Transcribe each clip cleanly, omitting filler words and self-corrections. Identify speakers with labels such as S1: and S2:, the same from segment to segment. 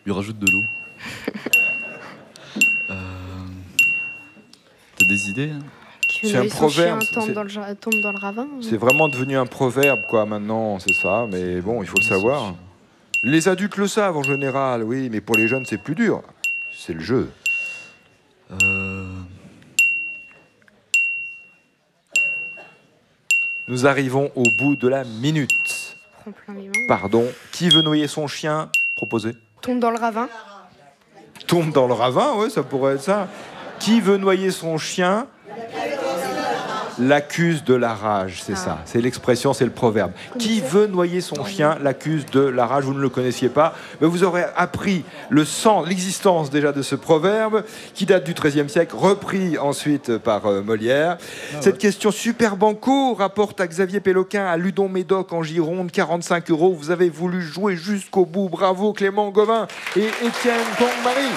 S1: lui rajoute de l'eau. T'as des idées, hein?
S2: C'est un proverbe.
S3: Tombe dans le ravin.
S2: C'est vraiment devenu un proverbe, quoi, maintenant, c'est ça. Mais bon, il faut le savoir. Les adultes le savent, en général, oui. Mais pour les jeunes, c'est plus dur. C'est le jeu. Nous arrivons au bout de la minute. Pardon. Qui veut noyer son chien? Proposez.
S3: Tombe dans le ravin.
S2: Tombe dans le ravin, oui, ça pourrait être ça. Qui veut noyer son chien? L'accuse de la rage, c'est ça. C'est l'expression, c'est le proverbe. Qui veut noyer son chien l'accuse de la rage. Vous ne le connaissiez pas, mais vous aurez appris le sens, l'existence déjà de ce proverbe qui date du XIIIe siècle, repris ensuite par Molière. Cette question super banco rapporte à Xavier Péloquin à Ludon-Médoc en Gironde 45 €. Vous avez voulu jouer jusqu'au bout. Bravo Clément Gauvin et Étienne Pongmarie.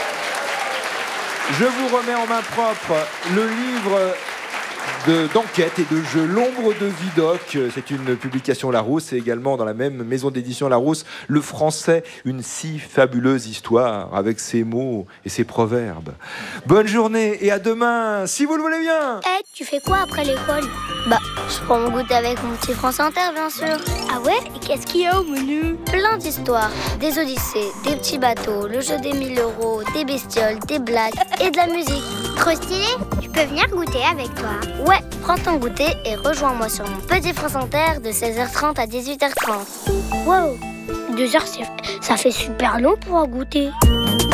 S2: Je vous remets en main propre le livre d'enquête et de jeu L'ombre de Vidocq. C'est une publication Larousse et également dans la même maison d'édition Larousse, Le français, une si fabuleuse histoire avec ses mots et ses proverbes. Bonne journée et à demain, si vous le voulez bien.
S4: Tu fais quoi après l'école? Je prends mon goûter avec mon petit France Inter, bien sûr. Ah ouais? Et qu'est-ce qu'il y a au menu? Plein d'histoires, des odyssées, des petits bateaux, le jeu des 1000 €, des bestioles, des blagues et de la musique.
S5: Trop stylé. Je peux venir goûter avec toi?
S4: Ouais, prends ton goûter et rejoins-moi sur mon petit France Inter de 16h30 à 18h30.
S5: Wow, 2 heures, ça fait super long pour un goûter.